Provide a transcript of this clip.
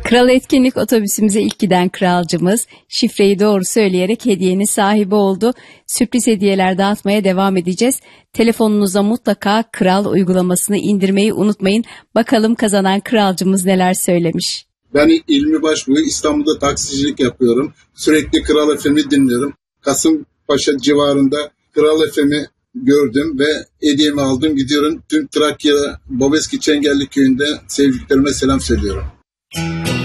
Kral Etkinlik otobüsümüze ilk giden kralcımız şifreyi doğru söyleyerek hediyenin sahibi oldu. Sürpriz hediyeler dağıtmaya devam edeceğiz. Telefonunuza mutlaka Kral uygulamasını indirmeyi unutmayın. Bakalım kazanan kralcımız neler söylemiş. Ben İlmi Başbuğ, İstanbul'da taksicilik yapıyorum. Sürekli Kral FM'i dinliyorum. Kasımpaşa civarında Kral FM'i gördüm ve hediyemi aldım, gidiyorum. Tüm Trakya Babeski Çengelli köyünde sevdiklerime selam söylüyorum.